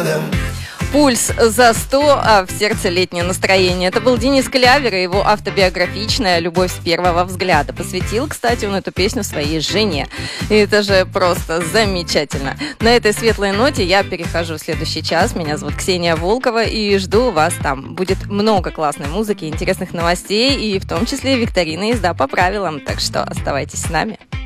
Пульс за 100, а в сердце летнее настроение. Это был Денис Клявер и его автобиографичная «Любовь с первого взгляда». Посвятил, кстати, он эту песню своей жене. И это же просто замечательно. На этой светлой ноте я перехожу в следующий час. Меня зовут Ксения Волкова и жду вас там. Будет много классной музыки, интересных новостей и в том числе викторина «Езда по правилам». Так что оставайтесь с нами.